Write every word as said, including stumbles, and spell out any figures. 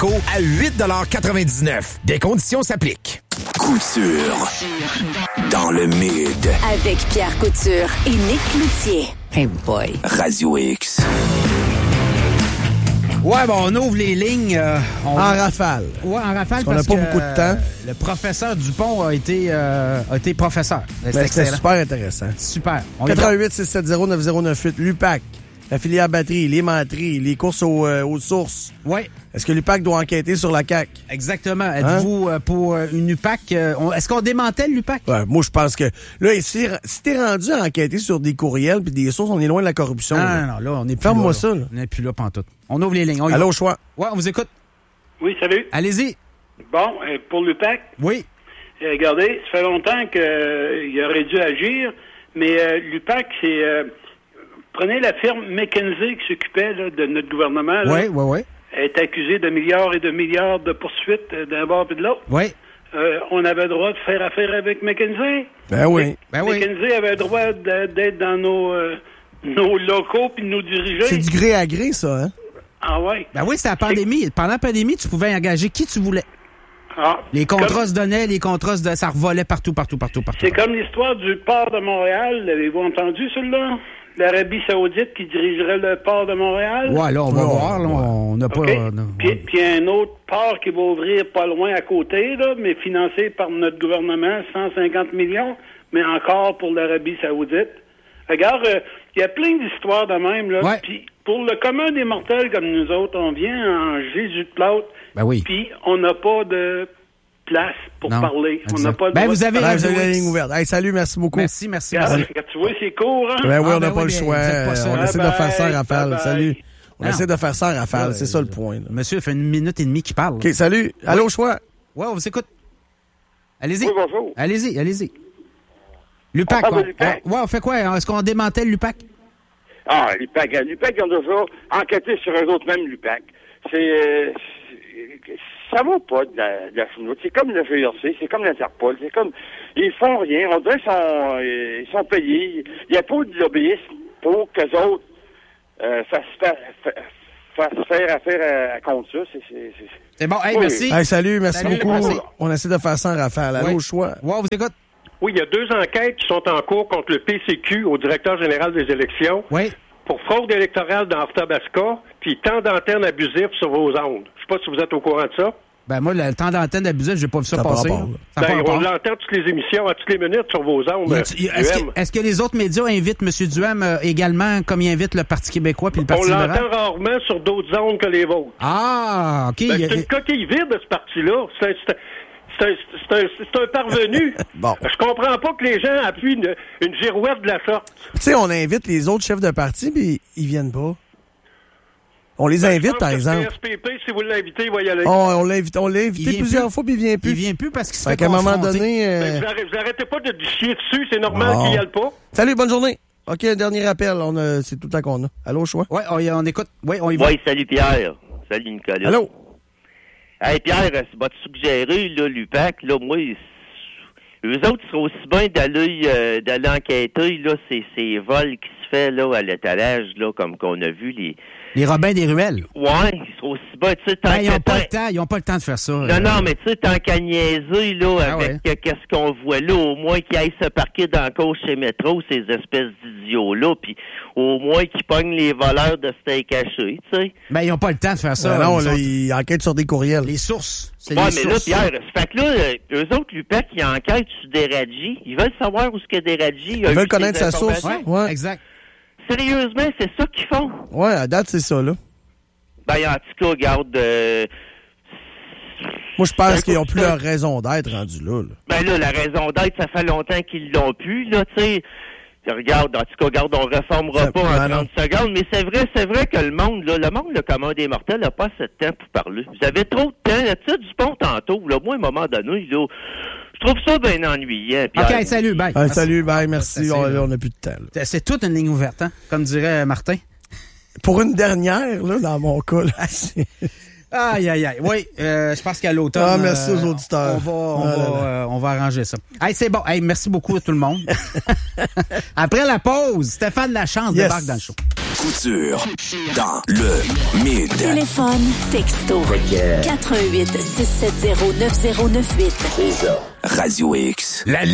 Co à huit quatre-vingt-dix-neuf. Des conditions s'appliquent. Couture. Dans le mid. Avec Pierre Couture et Nick Cloutier. Hey boy. Radio X. Ouais, bon, on ouvre les lignes. Euh, on... En rafale. Ouais, en rafale parce, parce qu'on n'a pas que, beaucoup de temps. Euh, le professeur Dupont a été, euh, a été professeur. Ben, c'était super intéressant. Super. quatre un huit six sept zéro neuf zéro neuf huit. L'U P A C, la filière batterie, les menteries, les courses aux, euh, aux sources. Oui. Est-ce que l'U P A C doit enquêter sur la C A Q? Exactement. Êtes-vous hein? euh, pour euh, une U P A C? Euh, on... Est-ce qu'on démantèle l'U P A C? Ouais, moi, je pense que... Là, si, si t'es rendu à enquêter sur des courriels puis des sources, on est loin de la corruption. Non, là. non, non, là, on est plus Ferme-moi là, ça, là. On n'est plus là pantoute. On ouvre les lignes. On Allô, au choix. Ouais, on vous écoute. Oui, salut. Allez-y. Bon, euh, pour l'U P A C, oui. Euh, regardez, ça fait longtemps qu'il euh, aurait dû agir, mais euh, l'U P A C, c'est... Euh, prenez la firme McKinsey qui s'occupait là, de notre gouvernement. Oui, oui, oui. Elle est accusée de milliards et de milliards de poursuites euh, d'un bord et de l'autre. Oui. Euh, on avait le droit de faire affaire avec McKinsey. Ben oui. Ben oui. McKinsey avait le droit d'être dans nos, euh, nos locaux puis de nous diriger. C'est du gré à gré, ça, hein? Ah ouais. Ben oui, c'était la pandémie. Pendant la pandémie, tu pouvais engager qui tu voulais. Ah, les contrats comme... se donnaient, les contrats se... ça revolait partout, partout, partout, partout. C'est comme l'histoire du port de Montréal. L'avez-vous entendu, celui-là? L'Arabie Saoudite qui dirigerait le port de Montréal. Ouais, là, on va oh, voir. Là, on n'a okay. pas... Non, puis il y a un autre port qui va ouvrir pas loin à côté, là, mais financé par notre gouvernement, cent cinquante millions, mais encore pour l'Arabie Saoudite. Regarde, il euh, y a plein d'histoires de même. Là. Ouais. Puis pour le commun des mortels comme nous autres, on vient en Jésus de plâtre, ben oui. puis on n'a pas de place pour non, parler. exact. On n'a pas de ben vous avez ben, vous avez la ligne ouverte. Hey, salut, merci beaucoup. Merci, merci. Regarde, merci. tu vois, c'est court, hein? Ben oui, ah, on n'a ben pas oui, le choix. pas ça. On Bye essaie bye, de faire ça en rafale. bye bye. Salut. On non. essaie de faire ça en rafale. Ouais, c'est ça le point. Là. Monsieur, il fait une minute et demie qu'il parle. OK, salut. Allô, oui. choix. Ouais, on vous écoute. Allez-y. Oui, bonjour. Allez-y, allez-y. L'U P A C. On, on, ouais, on fait quoi? Est-ce qu'on démantèle l'U P A C? Ah, l'U P A C. L'U P A C, ils ont déjà enquêté sur eux autres même, l'U P A C. C'est... c'est ça va pas de la, de la chenoute. C'est comme le G R C, c'est comme l'Interpol. C'est comme... Ils font rien. On dirait qu'ils sont, ils sont payés. Il n'y a pas de lobbyisme pour qu'eux autres euh, fassent, fassent, fassent faire affaire à, à contre ça. C'est, c'est, c'est... c'est bon. Hey, oui. merci. Hey, salut, merci salut, beaucoup. merci. On essaie de faire ça en rafale. Allô, ouais. choix. Ouais, on vous écoute. Oui, il y a deux enquêtes qui sont en cours contre le P C Q au directeur général des élections. Oui. Pour fraude électorale dans Arthabasca, puis temps d'antenne abusif sur vos ondes. Je sais pas si vous êtes au courant de ça. Ben moi, le temps d'antenne abusif, j'ai pas vu ça, ça passer. Rapport, ça ben, on l'entend toutes les émissions à toutes les minutes sur vos ondes. A-tu, est-ce, que, est-ce que les autres médias invitent M. Duhem euh, également, comme ils invitent le Parti québécois puis le Parti on libéral? On l'entend rarement sur d'autres ondes que les vôtres. Ah, OK. Ben, c'est a... une coquille vide, ce parti-là. C'est un, c'est un, c'est un, c'est un, c'est un parvenu. Bon. Je comprends pas que les gens appuient une, une girouette de la sorte. Tu sais, on invite les autres chefs de parti, puis ils viennent pas. On les ben, invite, par exemple. S P P, si vous l'invitez, il va y aller. Oh, on l'a invité, on l'a invité plusieurs plus. fois, puis il vient plus. Il vient plus parce qu'il se fait fait qu'à un moment confronter. donné... Euh... Ben, vous, arrêtez, vous arrêtez pas de chier dessus, c'est normal bon. qu'il y aille pas. Salut, bonne journée. OK, un dernier appel, on a, c'est tout le temps qu'on a. Allô, choix? Oui, on, on écoute. Oui, on y va. Oui, salut Pierre. Salut Nicolas. Allô? Hey Pierre, c'est votre suggéré, là, l'U P A C, là, moi, eux autres seraient aussi bien d'aller, euh, d'aller enquêter, là, ces, ces vols qui se fait, là, à l'étalage, là, comme qu'on a vu, les... Les Robins des ruelles. Ouais, ils seraient aussi bien, tu sais, tant ben, ils n'ont qu'à... pas le temps, ils n'ont pas le temps de faire ça. Non, euh... non, mais tu sais, tant qu'à niaiser, là, ah avec ouais. euh, qu'est-ce qu'on voit là, au moins qu'ils aillent se parquer dans le cours chez Métro, ces espèces d'idiots-là, puis au moins qu'ils pognent les voleurs de steak haché, tu sais. Ben, ils n'ont pas le temps de faire ça. Ben non, là, autres. Ils enquêtent sur des courriels. Les sources. C'est ouais, les mais sources. là, Pierre, fait que là, eux autres, l'U P A C, ils enquêtent sur Deradji. Ils veulent savoir où ce que Deradji... Ils veulent connaître sa source. Ouais, ouais, exact. Sérieusement, c'est ça qu'ils font. Ouais, à date, c'est ça, là. Ben, en tout cas, regarde... Euh, Moi, je pense qu'ils n'ont plus leur raison d'être rendus là, là. Ben là, la raison d'être, ça fait longtemps qu'ils l'ont plus, là, tu sais. Regarde, en tout cas, regarde, on réformera ça, pas en non. trente secondes, mais c'est vrai, c'est vrai que le monde, là, le monde, le commun des mortels, n'a pas assez de temps pour parler. Vous avez trop de temps, là, tu sais, du pont tantôt, là, moi, à un moment donné, là, je trouve ça bien ennuyant. Pierre. OK, salut, bye. Ah, salut, bye, merci. C'est, on n'a plus de temps, là. C'est toute une ligne ouverte, hein, comme dirait Martin. Pour une dernière, là, dans mon cas, là, c'est... Aïe, aïe, aïe. Oui, euh, je pense qu'à l'automne... Ah, merci aux euh, auditeurs. On va, on, Ah, va, là, là. euh, on va arranger ça. Hey, c'est bon. Hey, merci beaucoup à tout le monde. Après la pause, Stéphane Lachance Yes. débarque dans le show. Couture dans le Mid. Téléphone, texto, quatre un huit, six sept zéro, neuf zéro neuf huit. Radio X. La